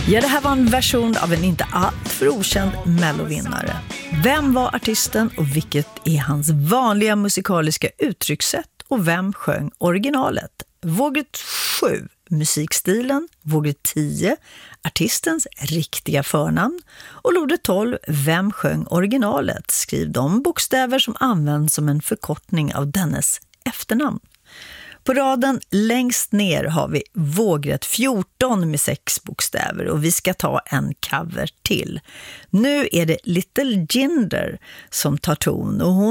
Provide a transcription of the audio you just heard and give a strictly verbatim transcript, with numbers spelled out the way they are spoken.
Ja, det här var en version av en inte alltför okänd mellovinnare. Vem var artisten och vilket är hans vanliga musikaliska uttryckssätt och vem sjöng originalet? Vågrätt sju, musikstilen. Vågrätt tio, artistens riktiga förnamn. Och lodrätt tolv, vem sjöng originalet? Skriv de bokstäver som används som en förkortning av dennes efternamn. På raden längst ner har vi vågrätt fjorton med sex bokstäver och vi ska ta en cover till. Nu är det Little Jinder som tar ton och hon